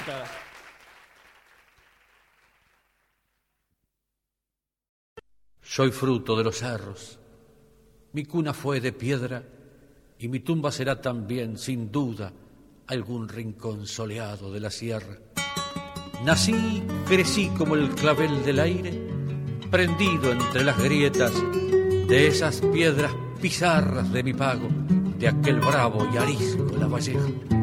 Soy fruto de los cerros, mi cuna fue de piedra y mi tumba será también, sin duda, algún rincón soleado de la sierra. Nací, crecí como el clavel del aire, prendido entre las grietas de esas piedras pizarras de mi pago, de aquel bravo y arisco Lavalleja.